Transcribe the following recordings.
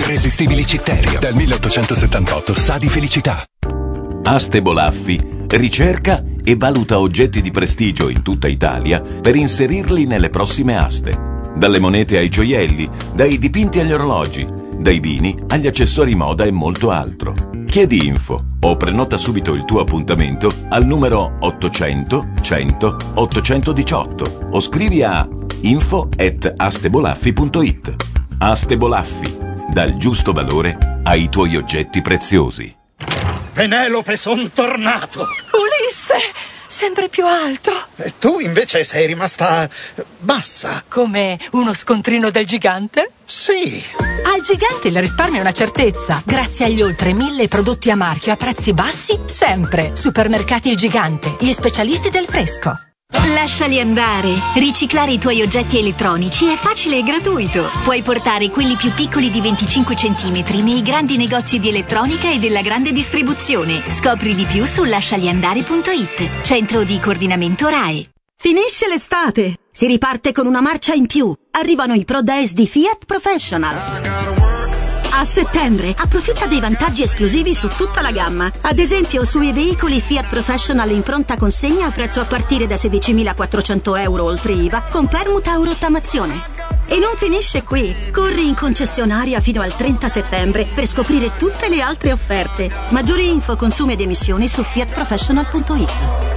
Irresistibili Citterio, dal 1878 sa di felicità. Aste Bolaffi ricerca e valuta oggetti di prestigio in tutta Italia per inserirli nelle prossime aste. Dalle monete ai gioielli, dai dipinti agli orologi, dai vini agli accessori moda e molto altro. Chiedi info o prenota subito il tuo appuntamento al numero 800 100 818 o scrivi a info@astebolaffi.it. Aste Bolaffi, dal giusto valore ai tuoi oggetti preziosi. Penelope, son tornato! Ulisse, sempre più alto. E tu invece sei rimasta bassa. Come uno scontrino del gigante? Sì. Al gigante il risparmio è una certezza. Grazie agli oltre 1000 prodotti a marchio a prezzi bassi, sempre. Supermercati Il Gigante, gli specialisti del fresco. Lasciali andare. Riciclare i tuoi oggetti elettronici è facile e gratuito. Puoi portare quelli più piccoli di 25 cm nei grandi negozi di elettronica e della grande distribuzione. Scopri di più su lascialiandare.it. Centro di coordinamento RAE. Finisce l'estate. Si riparte con una marcia in più. Arrivano i Pro Days di Fiat Professional. A settembre approfitta dei vantaggi esclusivi su tutta la gamma. Ad esempio sui veicoli Fiat Professional in pronta consegna a prezzo a partire da 16.400 euro oltre IVA con permuta o rottamazione. E non finisce qui. Corri in concessionaria fino al 30 settembre per tutte le altre offerte. Maggiori info, consumi ed emissioni su fiatprofessional.it.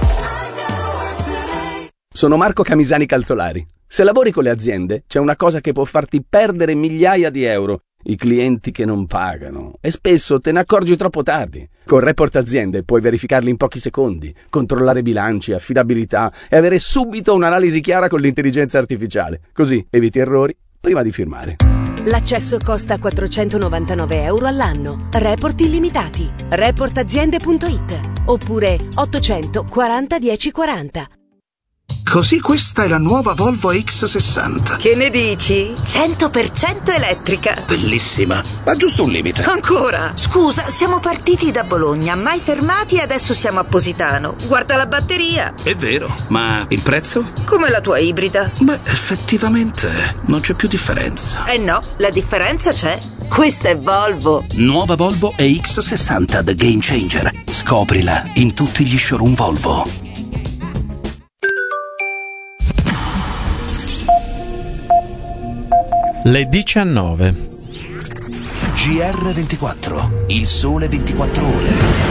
Sono Marco Camisani Calzolari. Se lavori con le aziende, c'è una cosa che può farti perdere migliaia di euro: i clienti che non pagano. E spesso te ne accorgi troppo tardi. Con Report Aziende puoi verificarli in pochi secondi, controllare bilanci, affidabilità e avere subito un'analisi chiara con l'intelligenza artificiale. Così eviti errori prima di firmare. L'accesso costa 499 euro all'anno. Report illimitati. Reportaziende.it oppure 840 1040. Così questa è la nuova Volvo X60. Che ne dici? 100% elettrica. Bellissima, ma giusto un limite. Ancora? Scusa, siamo partiti da Bologna, mai fermati e adesso siamo a Positano. Guarda la batteria. È vero, ma il prezzo? Come la tua ibrida. Beh, effettivamente non c'è più differenza. Eh no, la differenza c'è. Questa è Volvo. Nuova Volvo EX60 The Game Changer. Scoprila in tutti gli showroom Volvo. Le 19. GR24, il sole 24 ore.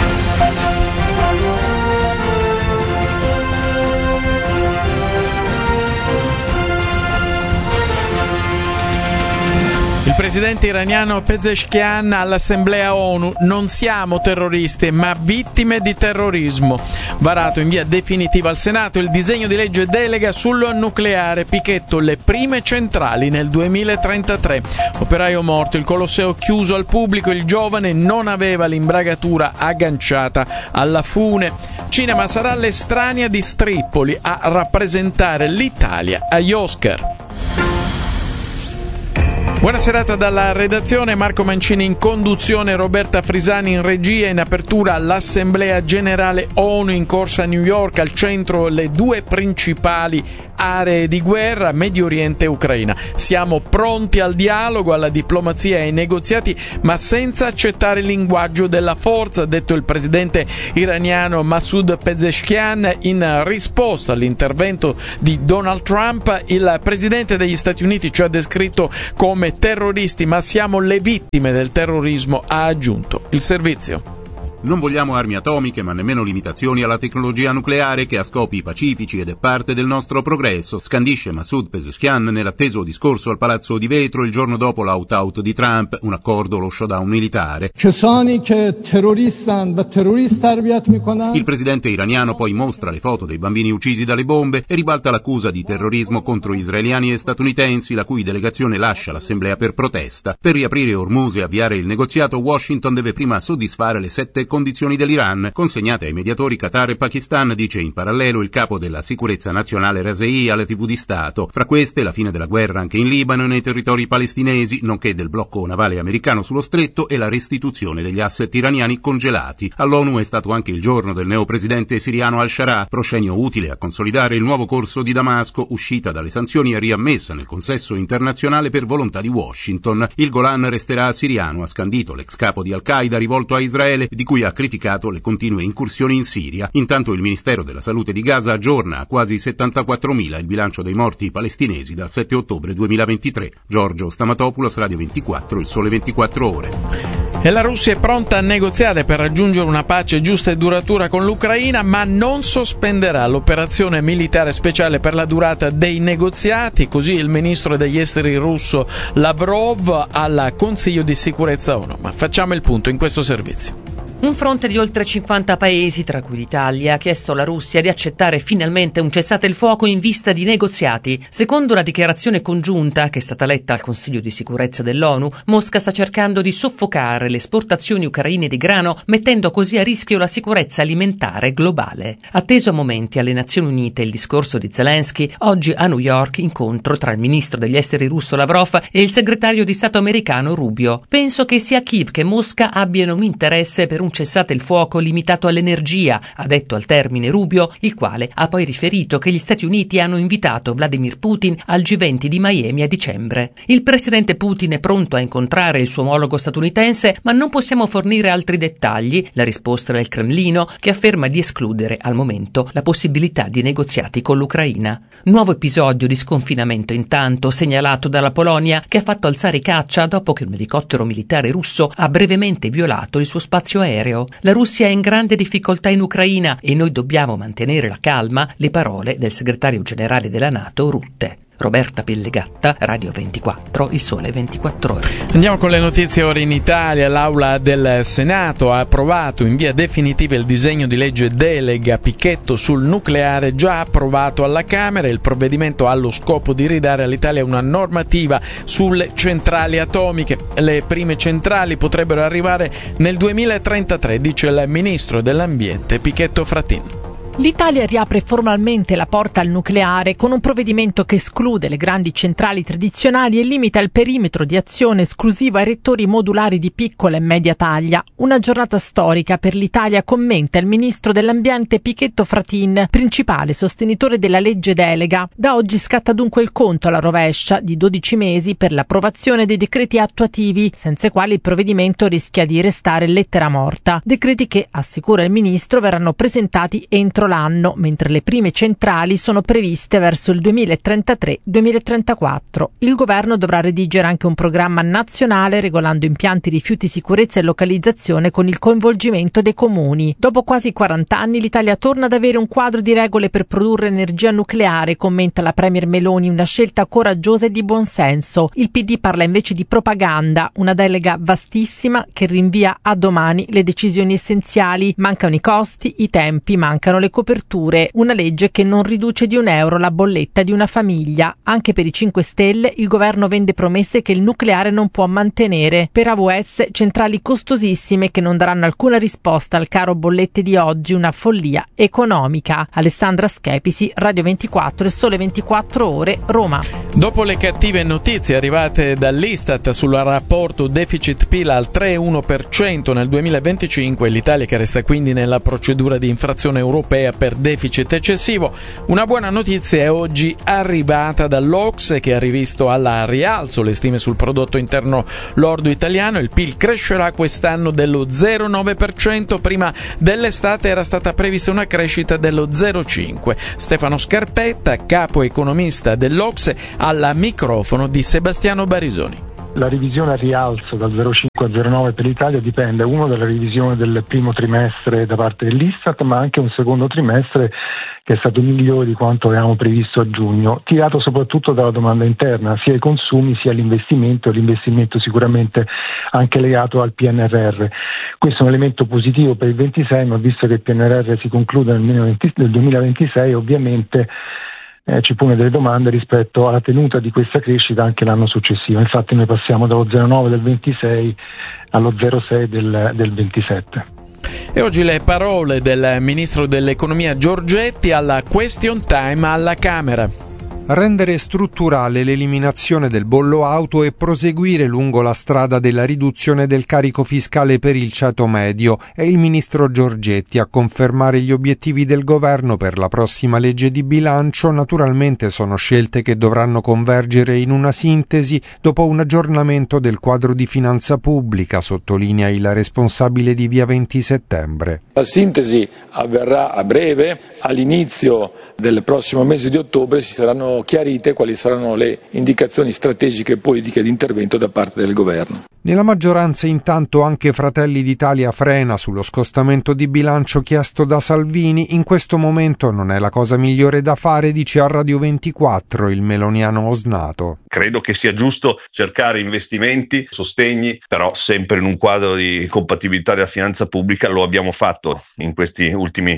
Il presidente iraniano Pezeshkian all'Assemblea ONU: non siamo terroristi ma vittime di terrorismo. Varato in via definitiva al Senato il disegno di legge delega sul nucleare. Pichetto: le prime centrali nel 2033. Operaio morto, il Colosseo chiuso al pubblico, il giovane non aveva l'imbragatura agganciata alla fune. Cinema: sarà l'estranea di Stripoli a rappresentare l'Italia agli Oscar. Buona serata dalla redazione. Marco Mancini in conduzione, Roberta Frisani in regia. In apertura l'Assemblea Generale ONU in corso a New York, al centro le due principali aree di guerra, Medio Oriente e Ucraina. Siamo pronti al dialogo, alla diplomazia e ai negoziati, ma senza accettare il linguaggio della forza, ha detto il presidente iraniano Masoud Pezeshkian in risposta all'intervento di Donald Trump. Il presidente degli Stati Uniti ci ha descritto come terroristi, ma siamo le vittime del terrorismo, ha aggiunto il servizio. Non vogliamo armi atomiche, ma nemmeno limitazioni alla tecnologia nucleare che ha scopi pacifici ed è parte del nostro progresso, scandisce Masoud Pezeshkian nell'atteso discorso al Palazzo di Vetro il giorno dopo l'out-out di Trump, un accordo, lo showdown militare. Il presidente iraniano poi mostra le foto dei bambini uccisi dalle bombe e ribalta l'accusa di terrorismo contro israeliani e statunitensi, la cui delegazione lascia l'assemblea per protesta. Per riaprire Hormuz e avviare il negoziato, Washington deve prima soddisfare le 7 condizioni condizioni dell'Iran, consegnate ai mediatori Qatar e Pakistan, dice in parallelo il capo della sicurezza nazionale Rasehi alle TV di Stato. Fra queste la fine della guerra anche in Libano e nei territori palestinesi, nonché del blocco navale americano sullo stretto e la restituzione degli asset iraniani congelati. All'ONU è stato anche il giorno del neopresidente siriano al-Shara, proscenio utile a consolidare il nuovo corso di Damasco, uscita dalle sanzioni e riammessa nel consesso internazionale per volontà di Washington. Il Golan resterà siriano, ha scandito l'ex capo di Al-Qaeda rivolto a Israele, di cui ha criticato le continue incursioni in Siria. Intanto il Ministero della Salute di Gaza aggiorna a quasi 74.000 il bilancio dei morti palestinesi dal 7 ottobre 2023. Giorgio Stamatopoulos, Radio 24, Il Sole 24 Ore. E la Russia è pronta a negoziare per raggiungere una pace giusta e duratura con l'Ucraina, ma non sospenderà l'operazione militare speciale per la durata dei negoziati, così il ministro degli esteri russo Lavrov al Consiglio di sicurezza ONU. Ma facciamo il punto in questo servizio. Un fronte di oltre 50 paesi, tra cui l'Italia, ha chiesto alla Russia di accettare finalmente un cessate il fuoco in vista di negoziati. Secondo la dichiarazione congiunta che è stata letta al Consiglio di sicurezza dell'ONU, Mosca sta cercando di soffocare le esportazioni ucraine di grano, mettendo così a rischio la sicurezza alimentare globale. Atteso a momenti alle Nazioni Unite il discorso di Zelensky, oggi a New York incontro tra il ministro degli esteri russo Lavrov e il segretario di Stato americano Rubio. Penso che sia Kiev che Mosca abbiano un interesse per un cessate il fuoco limitato all'energia, ha detto al termine Rubio, il quale ha poi riferito che gli Stati Uniti hanno invitato Vladimir Putin al G20 di Miami a dicembre. Il presidente Putin è pronto a incontrare il suo omologo statunitense, ma non possiamo fornire altri dettagli, la risposta del Cremlino, che afferma di escludere al momento la possibilità di negoziati con l'Ucraina. Nuovo episodio di sconfinamento intanto segnalato dalla Polonia, che ha fatto alzare i caccia dopo che un elicottero militare russo ha brevemente violato il suo spazio aereo. La Russia è in grande difficoltà in Ucraina e noi dobbiamo mantenere la calma, le parole del segretario generale della NATO Rutte. Roberta Pellegatta, Radio 24, Il Sole 24 Ore. Andiamo con le notizie ora in Italia. L'Aula del Senato ha approvato in via definitiva il disegno di legge delega Pichetto sul nucleare, già approvato alla Camera. Il provvedimento ha lo scopo di ridare all'Italia una normativa sulle centrali atomiche. Le prime centrali potrebbero arrivare nel 2033, dice il ministro dell'Ambiente Pichetto Fratin. L'Italia riapre formalmente la porta al nucleare con un provvedimento che esclude le grandi centrali tradizionali e limita il perimetro di azione esclusivo ai reattori modulari di piccola e media taglia. Una giornata storica per l'Italia, commenta il ministro dell'Ambiente Pichetto Fratin, principale sostenitore della legge delega. Da oggi scatta dunque il conto alla rovescia di 12 mesi per l'approvazione dei decreti attuativi, senza i quali il provvedimento rischia di restare lettera morta. Decreti che, assicura il ministro, verranno presentati entro l'anno, mentre le prime centrali sono previste verso il 2033-2034. Il governo dovrà redigere anche un programma nazionale regolando impianti rifiuti, sicurezza e localizzazione con il coinvolgimento dei comuni. Dopo quasi 40 anni l'Italia torna ad avere un quadro di regole per produrre energia nucleare, commenta la premier Meloni, una scelta coraggiosa e di buonsenso. Il PD parla invece di propaganda, una delega vastissima che rinvia a domani le decisioni essenziali. Mancano i costi, i tempi, mancano le coperture, una legge che non riduce di €1 la bolletta di una famiglia. Anche per i 5 Stelle il governo vende promesse che il nucleare non può mantenere. Per AVS centrali costosissime che non daranno alcuna risposta al caro bollette di oggi, una follia economica. Alessandra Schepisi, Radio 24 e Sole 24 Ore, Roma. Dopo le cattive notizie arrivate dall'Istat sul rapporto deficit-PIL al 3,1% nel 2025, l'Italia che resta quindi nella procedura di infrazione europea per deficit eccessivo, una buona notizia è oggi arrivata dall'Ocse, che ha rivisto al rialzo le stime sul prodotto interno lordo italiano. Il PIL crescerà quest'anno dello 0,9%, prima dell'estate era stata prevista una crescita dello 0,5%. Stefano Scarpetta, capo economista dell'Ocse, al microfono di Sebastiano Barisoni. La revisione al rialzo dal 0,5 a 0,9 per l'Italia dipende, uno, dalla revisione del primo trimestre da parte dell'Istat, ma anche un secondo trimestre che è stato migliore di quanto avevamo previsto a giugno, tirato soprattutto dalla domanda interna, sia i consumi sia l'investimento sicuramente anche legato al PNRR. Questo è un elemento positivo per il 26, ma visto che il PNRR si conclude nel 2026, ovviamente ci pone delle domande rispetto alla tenuta di questa crescita anche l'anno successivo. Infatti noi passiamo dallo 0,9 del 26 allo 0,6 del 27. E oggi le parole del ministro dell'economia Giorgetti alla question time alla Camera. Rendere strutturale l'eliminazione del bollo auto e proseguire lungo la strada della riduzione del carico fiscale per il ceto medio è il ministro Giorgetti a confermare gli obiettivi del governo per la prossima legge di bilancio. Naturalmente sono scelte che dovranno convergere in una sintesi dopo un aggiornamento del quadro di finanza pubblica, sottolinea il responsabile di Via 20 Settembre. La sintesi avverrà a breve, all'inizio del prossimo mese di ottobre si saranno chiarite quali saranno le indicazioni strategiche e politiche di intervento da parte del governo. Nella maggioranza intanto anche Fratelli d'Italia frena sullo scostamento di bilancio chiesto da Salvini. In questo momento non è la cosa migliore da fare, dice a Radio 24 il meloniano osnato. Credo che sia giusto cercare investimenti, sostegni, però sempre in un quadro di compatibilità della finanza pubblica. Lo abbiamo fatto in questi ultimi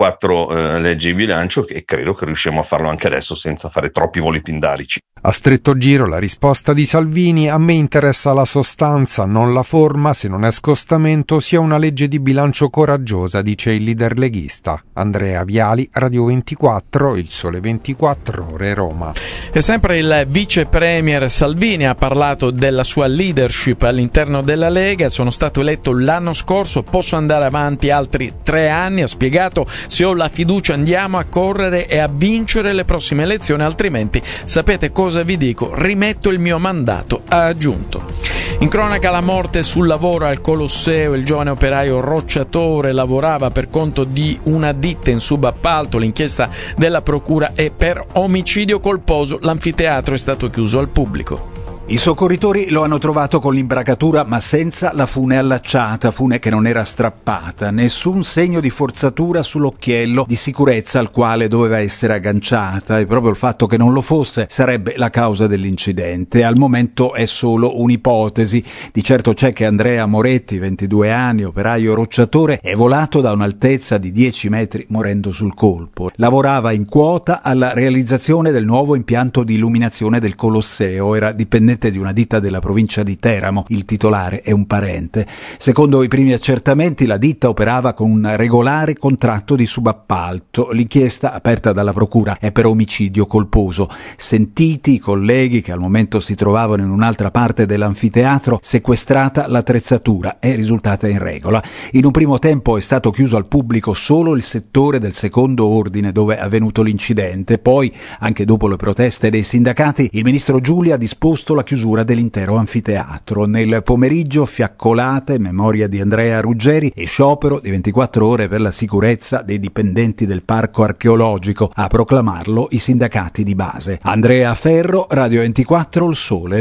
4 leggi di bilancio e credo che riusciamo a farlo anche adesso senza fare troppi voli pindarici. A stretto giro la risposta di Salvini: a me interessa la sostanza, non la forma, se non è scostamento sia una legge di bilancio coraggiosa, dice il leader leghista. Andrea Viali, Radio 24, Il Sole 24 Ore, Roma. E sempre il vice premier Salvini ha parlato della sua leadership all'interno della Lega. Sono stato eletto l'anno scorso, posso andare avanti altri 3 anni, ha spiegato. Se ho la fiducia andiamo a correre e a vincere le prossime elezioni, altrimenti sapete cosa vi dico, rimetto il mio mandato, ha aggiunto. In cronaca la morte sul lavoro al Colosseo, il giovane operaio Rocciatore lavorava per conto di una ditta in subappalto, l'inchiesta della procura è per omicidio colposo, l'anfiteatro è stato chiuso al pubblico. I soccorritori lo hanno trovato con l'imbracatura ma senza la fune allacciata, fune che non era strappata, nessun segno di forzatura sull'occhiello di sicurezza al quale doveva essere agganciata e proprio il fatto che non lo fosse sarebbe la causa dell'incidente. Al momento è solo un'ipotesi, di certo c'è che Andrea Moretti, 22 anni, operaio rocciatore, è volato da un'altezza di 10 metri morendo sul colpo. Lavorava in quota alla realizzazione del nuovo impianto di illuminazione del Colosseo, era dipendente di una ditta della provincia di Teramo, il titolare è un parente. Secondo i primi accertamenti la ditta operava con un regolare contratto di subappalto. L'inchiesta aperta dalla procura è per omicidio colposo. Sentiti i colleghi che al momento si trovavano in un'altra parte dell'anfiteatro, sequestrata l'attrezzatura è risultata in regola. In un primo tempo è stato chiuso al pubblico solo il settore del secondo ordine dove è avvenuto l'incidente, poi anche dopo le proteste dei sindacati il ministro Giulia ha disposto la chiusura dell'intero anfiteatro. Nel pomeriggio fiaccolate in memoria di Andrea Ruggeri e sciopero di 24 ore per la sicurezza dei dipendenti del parco archeologico, a proclamarlo i sindacati di base. Andrea Ferro, Radio 24, Il Sole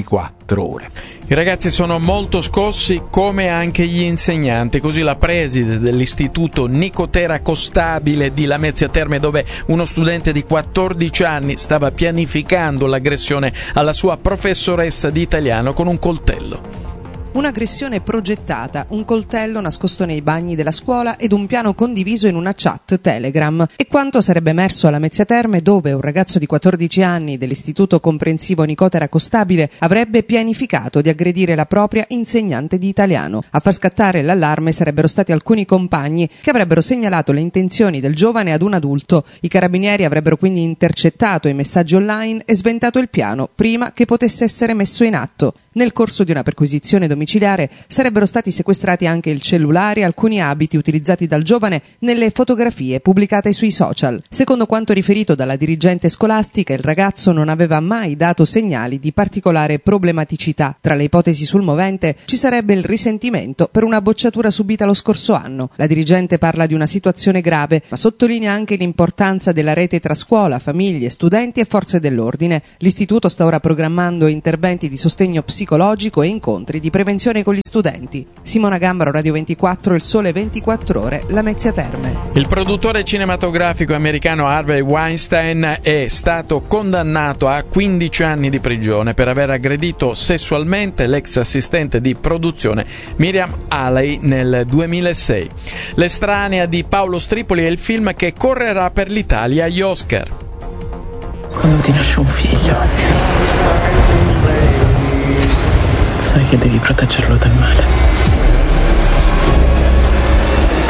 24 Ore. I ragazzi sono molto scossi come anche gli insegnanti, così la preside dell'istituto Nicotera Costabile di Lamezia Terme, dove uno studente di 14 anni stava pianificando l'aggressione alla sua professoressa di italiano con un coltello. Un'aggressione progettata, un coltello nascosto nei bagni della scuola ed un piano condiviso in una chat Telegram. E quanto sarebbe emerso a Lamezia Terme, dove un ragazzo di 14 anni dell'istituto comprensivo Nicotera Costabile avrebbe pianificato di aggredire la propria insegnante di italiano. A far scattare l'allarme sarebbero stati alcuni compagni che avrebbero segnalato le intenzioni del giovane ad un adulto. I carabinieri avrebbero quindi intercettato i messaggi online e sventato il piano prima che potesse essere messo in atto. Nel corso di una perquisizione domiciliare sarebbero stati sequestrati anche il cellulare e alcuni abiti utilizzati dal giovane nelle fotografie pubblicate sui social. Secondo quanto riferito dalla dirigente scolastica, il ragazzo non aveva mai dato segnali di particolare problematicità. Tra le ipotesi sul movente ci sarebbe il risentimento per una bocciatura subita lo scorso anno. La dirigente parla di una situazione grave, ma sottolinea anche l'importanza della rete tra scuola, famiglie, studenti e forze dell'ordine. L'istituto sta ora programmando interventi di sostegno psicologico e incontri di prevenzione con gli studenti. Simona Gambaro, Radio 24, Il Sole 24 Ore, Lamezia Terme. Il produttore cinematografico americano Harvey Weinstein è stato condannato a 15 anni di prigione per aver aggredito sessualmente l'ex assistente di produzione Miriam Haley nel 2006. L'estranea di Paolo Stripoli è il film che correrà per l'Italia agli Oscar. Quando ti nasce un figlio, sai che devi proteggerlo dal male.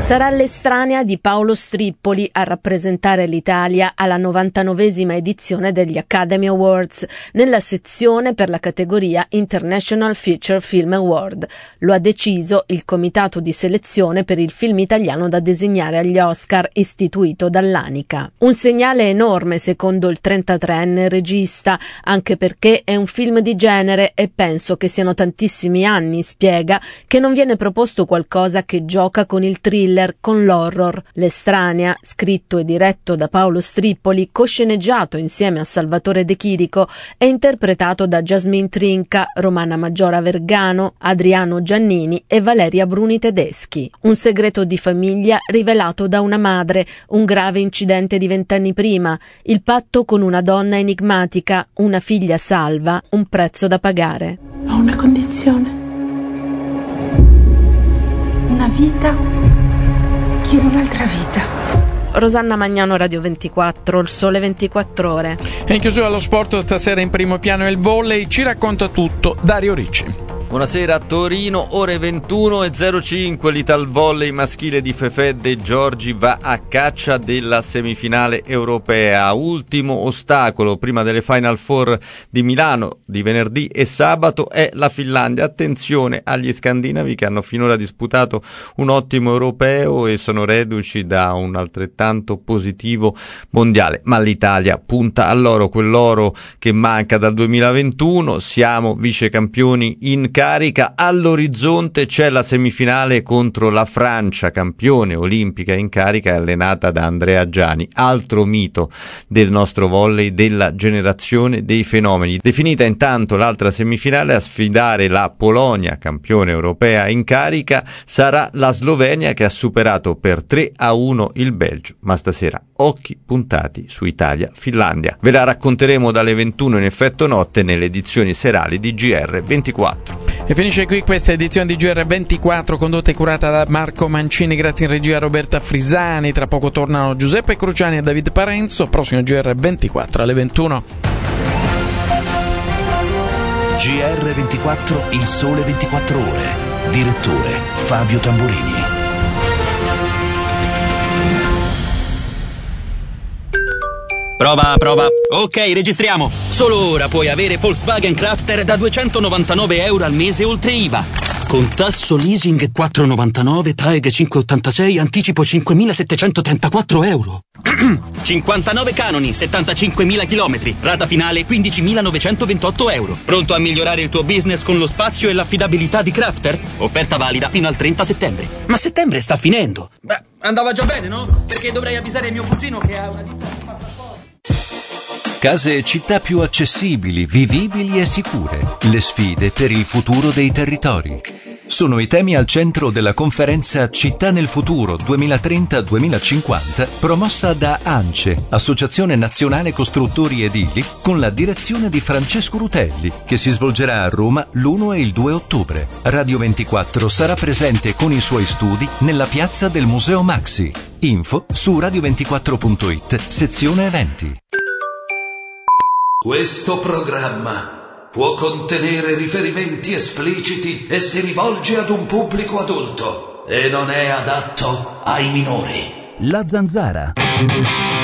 Sarà l'estranea di Paolo Strippoli a rappresentare l'Italia alla 99esima edizione degli Academy Awards, nella sezione per la categoria International Feature Film Award. Lo ha deciso il comitato di selezione per il film italiano da designare agli Oscar istituito dall'ANICA. Un segnale enorme secondo il 33enne regista, anche perché è un film di genere e penso che siano tantissimi anni, spiega, che non viene proposto qualcosa che gioca con il thriller, con l'horror. L'estranea, scritto e diretto da Paolo Strippoli, cosceneggiato insieme a Salvatore De Chirico, è interpretato da Jasmine Trinca, Romana Maggiora Vergano, Adriano Giannini e Valeria Bruni Tedeschi. Un segreto di famiglia rivelato da una madre, un grave incidente di 20 anni prima, il patto con una donna enigmatica, una figlia salva, un prezzo da pagare. Ho una condizione. Una vita. Chiedo un'altra vita. Rosanna Magnano, Radio 24, Il Sole 24 Ore. E in chiusura allo sport, stasera in primo piano il volley, ci racconta tutto Dario Ricci. Buonasera a Torino, ore 21:05, l'Italvolley maschile di Fefè De Giorgi va a caccia della semifinale europea. Ultimo ostacolo prima delle Final Four di Milano di venerdì e sabato è la Finlandia. Attenzione agli scandinavi che hanno finora disputato un ottimo europeo e sono reduci da un altrettanto positivo mondiale, ma l'Italia punta all'oro, quell'oro che manca dal 2021. Siamo vice campioni in carica, all'orizzonte c'è la semifinale contro la Francia, campione olimpica in carica, allenata da Andrea Giani, altro mito del nostro volley, della generazione dei fenomeni. Definita intanto l'altra semifinale, a sfidare la Polonia, campione europea in carica, sarà la Slovenia, che ha superato per 3-1 il Belgio, ma stasera occhi puntati su Italia-Finlandia. Ve la racconteremo dalle 21 in effetto notte nelle edizioni serali di GR24. E finisce qui questa edizione di GR24 condotta e curata da Marco Mancini, grazie in regia a Roberta Frisani. Tra poco tornano Giuseppe Cruciani e David Parenzo. Prossimo GR24 alle 21. GR24, Il Sole 24 Ore. Direttore Fabio Tamburini. Prova. Ok, registriamo. Solo ora puoi avere Volkswagen Crafter da €299 al mese oltre IVA. Con tasso leasing 4,99, TAEG 5,86, anticipo €5.734. 59 canoni, 75.000 chilometri. Rata finale €15.928. Pronto a migliorare il tuo business con lo spazio e l'affidabilità di Crafter? Offerta valida fino al 30 settembre. Ma settembre sta finendo. Beh, andava già bene, no? Perché dovrei avvisare mio cugino che ha una ditta. Case e città più accessibili, vivibili e sicure. Le sfide per il futuro dei territori. Sono i temi al centro della conferenza Città nel futuro 2030-2050, promossa da ANCE, Associazione Nazionale Costruttori Edili, con la direzione di Francesco Rutelli, che si svolgerà a Roma l'1 e il 2 ottobre. Radio 24 sarà presente con i suoi studi nella piazza del Museo Maxi. Info su radio24.it, sezione eventi. Questo programma può contenere riferimenti espliciti e si rivolge ad un pubblico adulto e non è adatto ai minori. La Zanzara.